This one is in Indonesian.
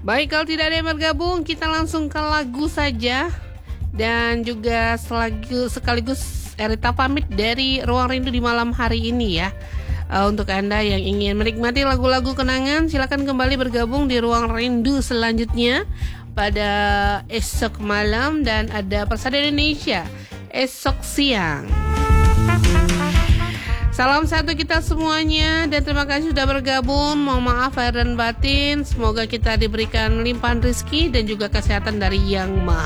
Baik, kalau tidak ada yang bergabung, kita langsung ke lagu saja. Dan juga sekaligus Erita pamit dari Ruang Rindu di malam hari ini ya. Untuk Anda yang ingin menikmati lagu-lagu kenangan, silakan kembali bergabung di Ruang Rindu selanjutnya pada esok malam, dan ada Persada Indonesia esok siang. Salam satu kita semuanya, dan terima kasih sudah bergabung. Mohon maaf lahir dan batin. Semoga kita diberikan limpahan rezeki dan juga kesehatan dari Yang Maha